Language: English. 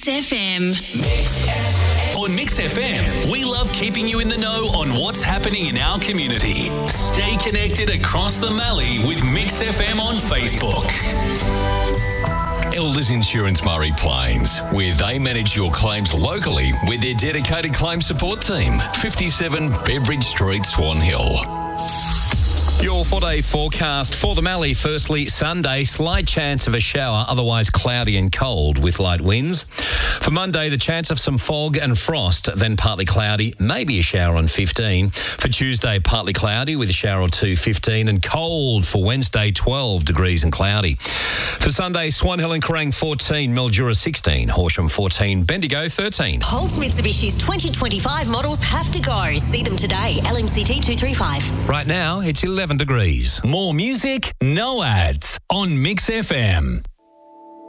Mix FM. On Mix FM, we love keeping you in the know on what's happening in our community. Stay connected across the Mallee with Mix FM on Facebook. Elders Insurance Murray Plains, where they manage your claims locally with their dedicated claim support team. 57 Beveridge Street, Swan Hill. Your 4-day forecast for the Mallee. Firstly, Sunday, slight chance of a shower, otherwise cloudy and cold with light winds. For Monday, the chance of some fog and frost, then partly cloudy, maybe a shower on 15. For Tuesday, partly cloudy with a shower or 2, 15, and cold for Wednesday, 12 degrees and cloudy. For Sunday, Swan Hill and Kerrang 14, Mildura 16, Horsham 14, Bendigo 13. Holtz Mitsubishi's 2025 models have to go. See them today. LMCT 235. Right now, it's 11 degrees. More music, no ads on Mix FM.